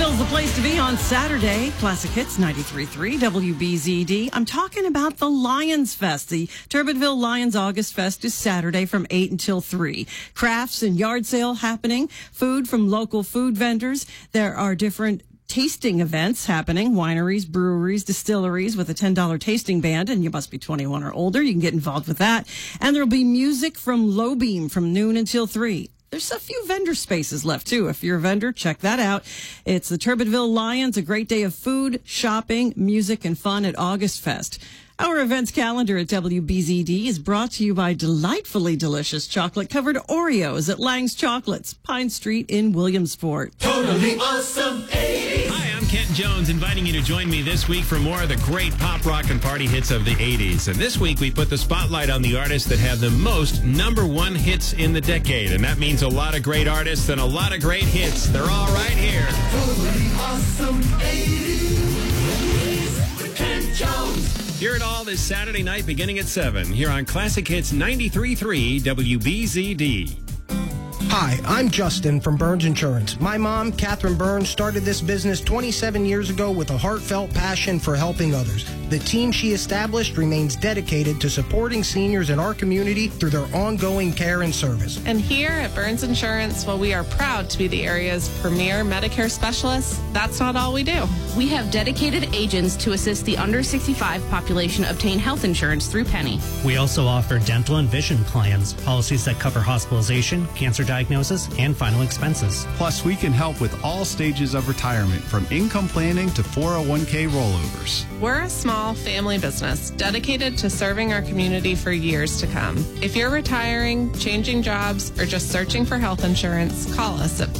Turbinville's the place to be on Saturday. Classic Hits 93.3 WBZD. I'm talking about the Lions Fest. The Turbinville Lions August Fest is Saturday from 8 until 3. Crafts and yard sale happening. Food from local food vendors. There are different tasting events happening, wineries, breweries, distilleries with a $10 tasting band, and you must be 21 or older. You can get involved with that. And there'll be music from Low Beam from noon until 3. There's a few vendor spaces left, too. If you're a vendor, check that out. It's the Turbinville Lions, a great day of food, shopping, music, and fun at August Fest. Our events calendar at WBZD is brought to you by delightfully delicious chocolate-covered Oreos at Lang's Chocolates, Pine Street in Williamsport. Totally awesome 80s. Hi, I'm Kent Jones, inviting you to join me this week for more of the great pop, rock, and party hits of the 80s. And this week, we put the spotlight on the artists that have the most #1 hits in the decade. And that means a lot of great artists and a lot of great hits. They're all right here. Totally awesome 80s with Kent Jones. Hear it all this Saturday night beginning at 7 here on Classic Hits 93.3 WBZD. Hi, I'm Justin from Burns Insurance. My mom, Catherine Burns, started this business 27 years ago with a heartfelt passion for helping others. The team she established remains dedicated to supporting seniors in our community through their ongoing care and service. And here at Burns Insurance, while we are proud to be the area's premier Medicare specialists, that's not all we do. We have dedicated agents to assist the under 65 population obtain health insurance through Penny. We also offer dental and vision plans, policies that cover hospitalization, cancer diagnosis, and final expenses. Plus, we can help with all stages of retirement, from income planning to 401k rollovers. We're a small family business dedicated to serving our community for years to come. If you're retiring, changing jobs, or just searching for health insurance, call us at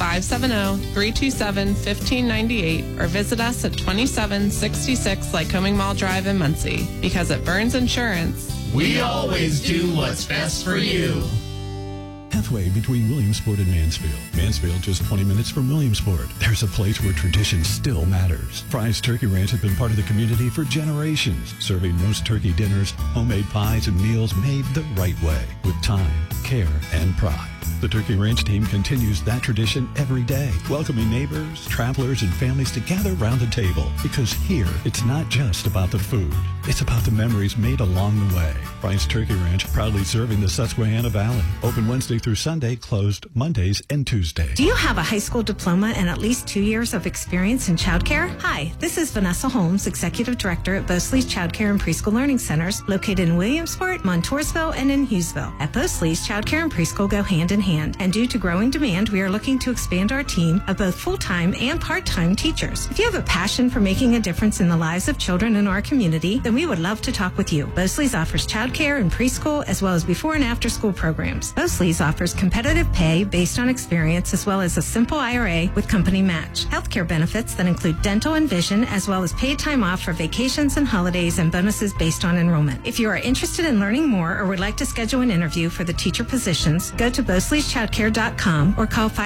570-327-1598 or visit us at 2766 Lycoming Mall Drive in Muncie. Because at Burns Insurance, We always do what's best for you. Halfway between Williamsport and Mansfield. Mansfield just 20 minutes from Williamsport. There's a place where tradition still matters. Fry's Turkey Ranch has been part of the community for generations, serving roast turkey dinners, homemade pies, and meals made the right way with time, care, and pride. The Turkey Ranch team continues that tradition every day, welcoming neighbors, travelers, and families to gather around the table. Because here, it's not just about the food. It's about the memories made along the way. Fry's Turkey Ranch, proudly serving the Susquehanna Valley. Open Wednesday through Sunday, closed Mondays and Tuesdays. Do you have a high school diploma and at least 2 years of experience in childcare? Hi, this is Vanessa Holmes, Executive Director at Bosley's Childcare and Preschool Learning Centers, located in Williamsport, Montoursville, and in Hughesville. At Bosley's, childcare and preschool go hand in hand, and due to growing demand, we are looking to expand our team of both full-time and part-time teachers. If you have a passion for making a difference in the lives of children in our community, then we would love to talk with you. Bosley's offers childcare and preschool, as well as before and after school programs. Bosley's offers competitive pay based on experience, as well as a simple IRA with company match. Healthcare benefits that include dental and vision, as well as paid time off for vacations and holidays, and bonuses based on enrollment. If you are interested in learning more or would like to schedule an interview for the teacher positions, go to Bosley'sChildcare.com or call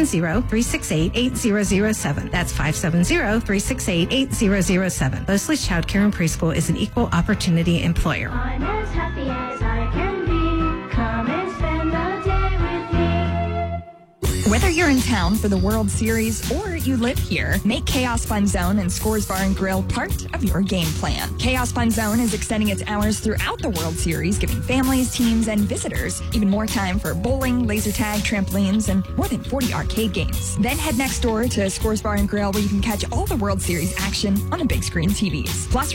570-368-8007. That's 570-368-8007. Bosley's Childcare and Preschool is an equal opportunity employer. I'm as happy as I can be. Come and spend the day with me. Whether you're in town for the World Series or you live here, make Chaos Fun Zone and Scores Bar and Grill part of your game plan. Chaos Fun Zone is extending its hours throughout the World Series, giving families, teams, and visitors even more time for bowling, laser tag, trampolines, and more than 40 arcade games. Then head next door to Scores Bar and Grill, where you can catch all the World Series action on the big screen TVs. Plus,